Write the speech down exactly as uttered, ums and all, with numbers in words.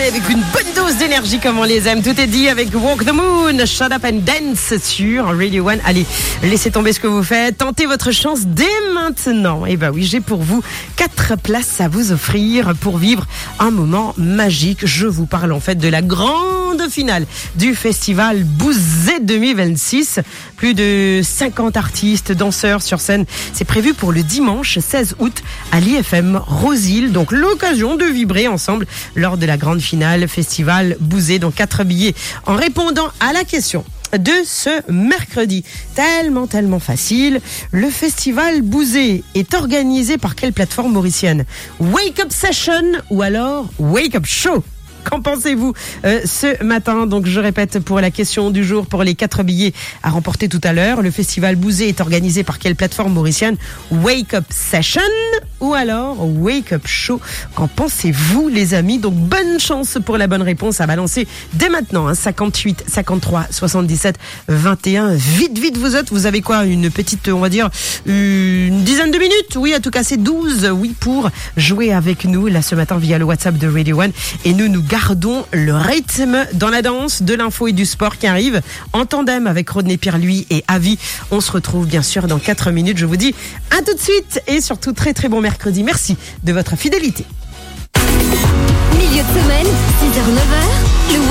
Allez, avec une bonne dose d'énergie comme on les aime. Tout est dit avec Walk the Moon, Shut Up and Dance sur Radio One. Allez, laissez tomber ce que vous faites. Tentez votre chance dès maintenant. Et bah oui, j'ai pour vous quatre places à vous offrir pour vivre un moment magique. Je vous parle en fait de la grande finale du festival Bouzet deux mille vingt-six. Plus de cinquante artistes, danseurs sur scène. C'est prévu pour le dimanche seize août à l'I F M Rosil. Donc l'occasion de vibrer ensemble lors de la grande finale festival Bouzet. Donc quatre billets en répondant à la question de ce mercredi. Tellement, tellement facile. Le festival Bouzet est organisé par quelle plateforme mauricienne? Wake Up Session ou alors Wake Up Show? Qu'en pensez-vous euh, ce matin? Donc je répète pour la question du jour, pour les quatre billets à remporter tout à l'heure. Le festival Bouzet est organisé par quelle plateforme mauricienne? Wake Up Session ou alors Wake Up Show? Qu'en pensez-vous les amis? Donc bonne chance pour la bonne réponse à balancer dès maintenant. Hein, cinquante-huit, cinquante-trois, soixante-dix-sept, vingt et un. Vite, vite vous êtes. Vous avez quoi? Une petite, on va dire, une dizaine de minutes? Oui, en tout cas c'est douze. Oui, pour jouer avec nous là ce matin via le WhatsApp de Radio One. Et nous, nous gardons le rythme dans la danse, de l'info et du sport qui arrive en tandem avec Rodney Pierre-Louis et Avi. On se retrouve bien sûr dans quatre minutes. Je vous dis à tout de suite et surtout très très bon mercredi. Merci de votre fidélité. Milieu de semaine, six heures neuf heures, le